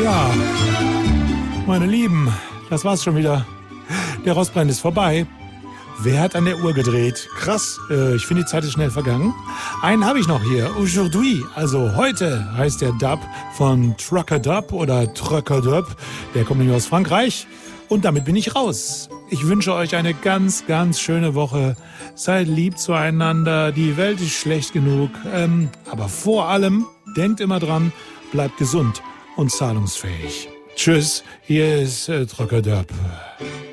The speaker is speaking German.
Ja, meine Lieben, das war's schon wieder. Der Rostbrand ist vorbei. Wer hat an der Uhr gedreht? Krass, ich finde, die Zeit ist schnell vergangen. Einen habe ich noch hier. Aujourd'hui, also heute, heißt der Dub von Trucker Dub oder Trucker Dub. Der kommt nämlich aus Frankreich. Und damit bin ich raus. Ich wünsche euch eine ganz, ganz schöne Woche. Seid lieb zueinander. Die Welt ist schlecht genug. Aber vor allem, denkt immer dran, bleibt gesund und zahlungsfähig. Tschüss, hier ist Trucker Dub.